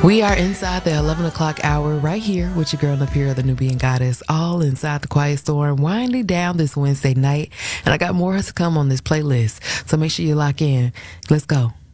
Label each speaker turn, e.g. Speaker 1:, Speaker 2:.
Speaker 1: We are inside the 11 o'clock hour right here with your girl Napira, the Nubian Goddess, all inside the Quiet Storm, winding down this Wednesday night. And I got more to come on this playlist, so make sure you lock in. Let's go.